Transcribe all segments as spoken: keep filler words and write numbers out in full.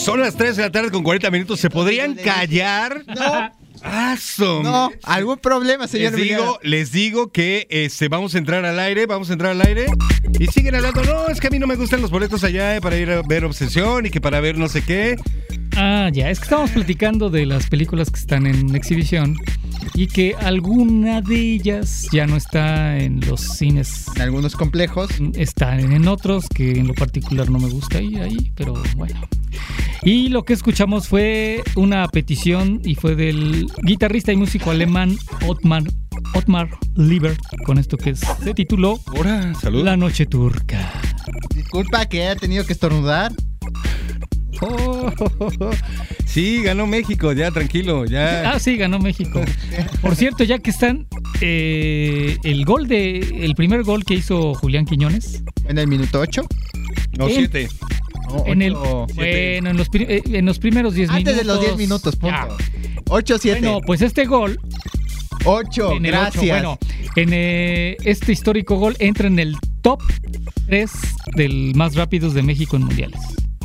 Son las tres de la tarde con cuarenta minutos. ¿Se podrían callar? No. Aso. No, algún problema, señor Les Emiliano. digo, les digo que este, vamos a entrar al aire, vamos a entrar al aire y siguen hablando, no, es que a mí no me gustan los boletos allá eh, para ir a ver Obsesión y que para ver no sé qué. Ah, ya, es que estamos platicando de las películas que están en exhibición y que alguna de ellas ya no está en los cines. En algunos complejos. Están en otros que en lo particular no me gusta ir ahí, pero bueno. Y lo que escuchamos fue una petición y fue del guitarrista y músico alemán Ottmar, Ottmar Liebert, con esto que se tituló Hola, salud. La Noche Turca. Disculpa que haya tenido que estornudar. Oh, oh, oh, oh. Sí, ganó México, ya tranquilo, ya. Ah, sí, ganó México. Por cierto, ya que están eh, el gol de el primer gol que hizo Julián Quiñones En el minuto ocho. No, en- siete. No, en el ocho. bueno en los pri- eh, en los primeros diez minutos. Antes de los diez minutos, punto. Ya. ocho siete. Bueno, pues este gol ocho, en el gracias. ocho, bueno, en eh, este histórico gol entra en el top tres del más rápidos de México en mundiales.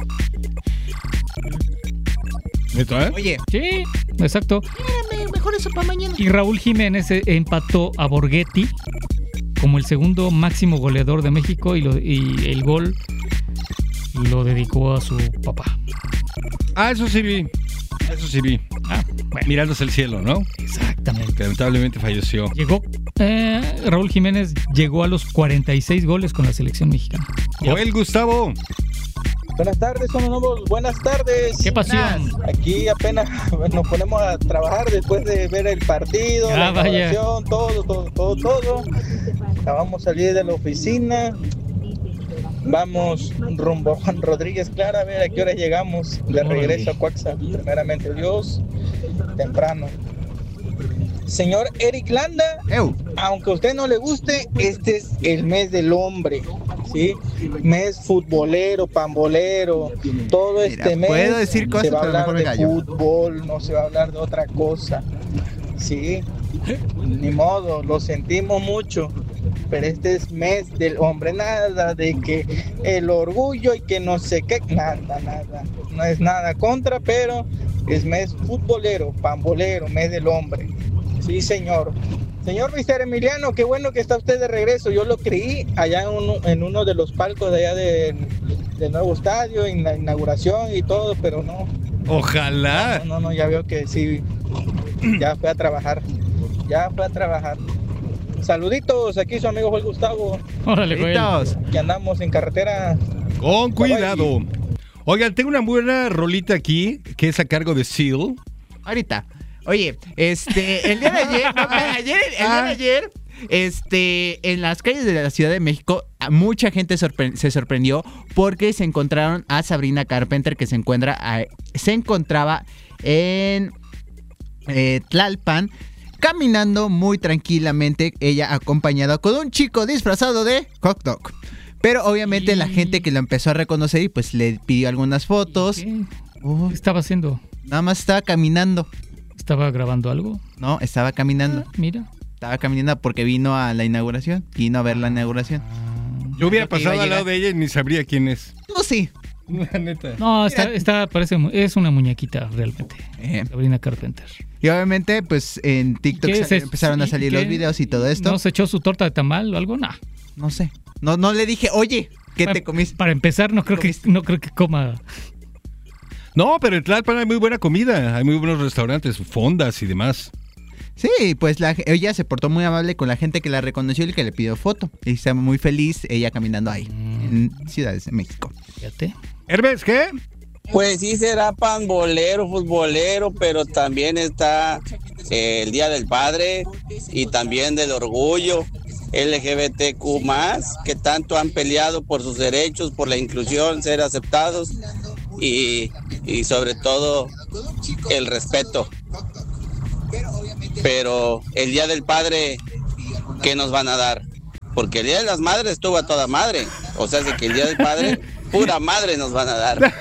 ¿Neta, eh? Oye, Sí, exacto. espérame, mejor eso para mañana. Y Raúl Jiménez eh, empató a Borghetti como el segundo máximo goleador de México y, lo- y el gol lo dedicó a su papá. Ah, eso sí vi. Eso sí vi. Ah, bueno, Mirándose el cielo, ¿no? exactamente. Que lamentablemente falleció. Llegó, eh, Raúl Jiménez llegó a los cuarenta y seis goles con la selección mexicana. Joel Gustavo. Buenas tardes, son nuevos. Buenas tardes. ¡Qué pasión! Aquí apenas nos ponemos a trabajar después de ver el partido, Ah, la vaya. inauguración, todo, todo, todo, todo. Acabamos de salir de la oficina. Vamos rumbo a Juan Rodríguez Clara, a ver a qué hora llegamos de Órale. regreso a Coaxa. Primeramente Dios, temprano. Señor Eric Landa, Eu. aunque a usted no le guste, este es el mes del hombre, ¿sí? Mes futbolero, pambolero, todo Mira, este mes puedo decir cosas, se va a pero hablar mejor me de callo. fútbol, no se va a hablar de otra cosa, ¿sí? Ni modo, lo sentimos mucho, pero este es mes del hombre, nada de que el orgullo y que no sé qué, nada, nada, no es nada contra, pero es mes futbolero, pambolero, mes del hombre. Sí, señor. Señor mister Emiliano, qué bueno que está usted de regreso. Yo lo creí allá en uno, en uno de los palcos de allá de- del nuevo estadio, en la inauguración y todo, pero no. Ojalá. No, no, no, ya veo que sí. Ya fue a trabajar. Ya fue a trabajar. Saluditos, aquí su amigo Joel Gustavo, Órale, Joel. Litos. que andamos en carretera. Con cuidado. Oigan, tengo una buena rolita aquí que es a cargo de Seal. Ahorita. Oye, este, el día de ayer, no, ayer, el día de ayer, este, en las calles de la Ciudad de México, a mucha gente sorpre- se sorprendió porque se encontraron a Sabrina Carpenter, que se encuentra, a- se encontraba en eh, Tlalpan, caminando muy tranquilamente, ella acompañada con un chico disfrazado de hot dog. Pero obviamente Y- la gente que lo empezó a reconocer y pues le pidió algunas fotos. ¿Qué? Uh, ¿Qué estaba haciendo? nada más estaba caminando. ¿Estaba grabando algo? No, estaba caminando. Ah, mira. Estaba caminando porque vino a la inauguración. Vino a ver la inauguración. Yo hubiera Yo que iba pasado a al lado de llegar. ella y ni sabría quién es. Tú sí. La neta. No, está, Mira. está, parece, mu- es una muñequita realmente. Eh, Sabrina Carpenter. y obviamente, pues en TikTok ¿Qué sa- es esto? empezaron a ¿Y salir qué? los videos y todo esto. ¿No se echó su torta de tamal o algo? No. No sé. No, no le dije, oye, ¿qué Para- te comiste? Para empezar, no creo que comiste? no creo que coma. No, pero en Tlalpan hay muy buena comida. Hay muy buenos restaurantes, fondas y demás. Sí, pues la, ella se portó muy amable con la gente que la reconoció y que le pidió foto. Y está muy feliz ella caminando ahí, en Ciudades de México. Fíjate. Hermes, ¿qué? Pues sí será pambolero, futbolero, pero también está eh, el Día del Padre y también del Orgullo L G B T Q más, que tanto han peleado por sus derechos, por la inclusión, ser aceptados y, y sobre todo el respeto. Pero el Día del Padre, ¿qué nos van a dar? Porque el Día de las Madres estuvo a toda madre. O sea, que el Día del Padre, pura madre nos van a dar.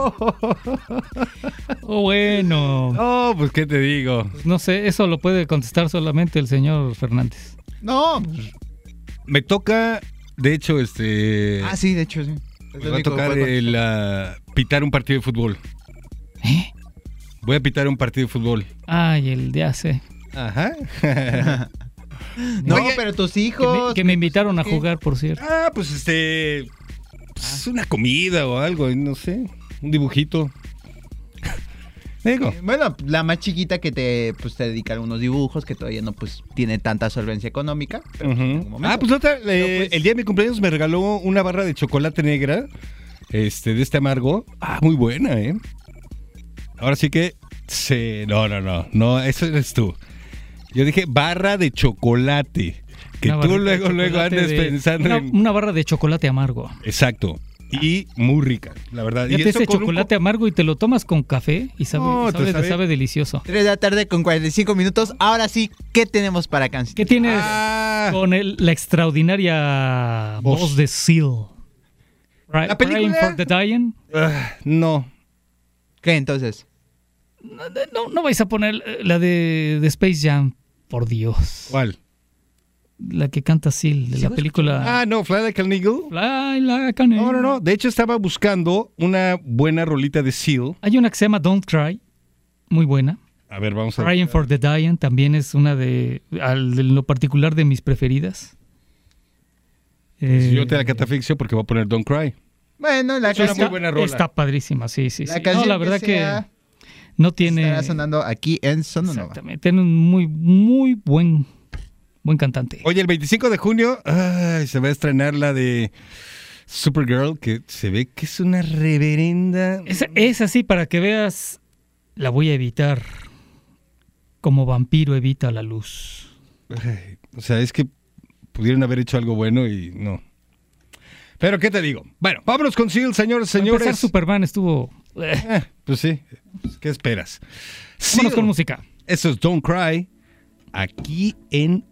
Oh, bueno. Oh, pues qué te digo. No sé, eso lo puede contestar solamente el señor Fernández. No. Me toca, de hecho, este. Ah, sí, de hecho, sí. Me va a tocar el, ah, pitar un partido de fútbol. ¿Eh? Voy a pitar un partido de fútbol. Ay, el de hace. Ajá. No, Oye, pero tus Que hijos. me, que me invitaron a ¿qué? jugar, por cierto. Ah, pues este... pues, una comida o algo, no sé. Un dibujito. Digo. Bueno, la más chiquita que te, pues, te dedica a algunos dibujos, que todavía no pues tiene tanta solvencia económica. Pero Ujú. en algún momento. Ah, pues otra, eh, pues- el día de mi cumpleaños me regaló una barra de chocolate negra, este, de este amargo. Ah, muy buena, ¿eh? Ahora sí que, sí, no, no, no, no, eso eres tú. Yo dije barra de chocolate, que Una tú barrita de luego, luego chocolate andes de- pensando una, en... una barra de chocolate amargo. Exacto, y muy rica, la verdad. Y Fíjate eso ese con un chocolate amargo y te lo tomas con café y sabe, No, y te sabe, sabe- sabe delicioso. tres de la tarde con cuarenta y cinco minutos. Ahora sí, ¿qué tenemos para canción? ¿Qué tienes Ah. con el- la extraordinaria Voz. voz, de Seal? Right, ¿La película? Praying for the Dying. Ah, no. ¿Qué entonces? No, no vais a poner eh, la de, de Space Jam, por Dios. ¿Cuál? La que canta Seal, de la película Ah, no, Fly Like an Eagle. Fly Like an No, no, no. Eagle. De hecho, estaba buscando una buena rolita de Seal. Hay una que se llama Don't Cry, muy buena. A ver, vamos a Praying for the Dying también es una de, al, de lo particular, de mis preferidas. Pues Eh, yo te la catafixio porque voy a poner Don't Cry. Bueno, la Es una canción, muy buena rola. Está padrísima, sí, sí, la sí. canción No, la verdad que, sea, no tiene... estará sonando aquí en Sononova. Exactamente, tiene un muy, muy buen, buen cantante. Oye, el veinticinco de junio ay, se va a estrenar la de Supergirl, que se ve que es una reverenda... Es, es así, para que veas, la voy a evitar. Como vampiro evita la luz. Ay, o sea, es que pudieron haber hecho algo bueno y no. Pero, ¿qué te digo? Bueno, vámonos con Seal, señores, Para empezar, señores. Superman estuvo... eh, Eh, pues sí, ¿qué esperas? vámonos Seal, con música. eso es Don't Cry, aquí en